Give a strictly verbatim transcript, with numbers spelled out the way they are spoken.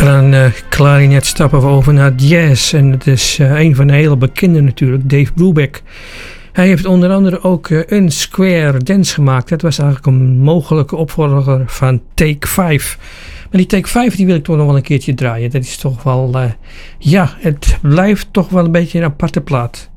Van uh, klarinet stappen we over naar jazz. En het is uh, een van de hele bekende natuurlijk, Dave Brubeck. Hij heeft onder andere ook uh, een Square Dance gemaakt. Dat was eigenlijk een mogelijke opvolger van Take vijf. Maar die Take vijf die wil ik toch nog wel een keertje draaien. Dat is toch wel, uh, ja, het blijft toch wel een beetje een aparte plaat.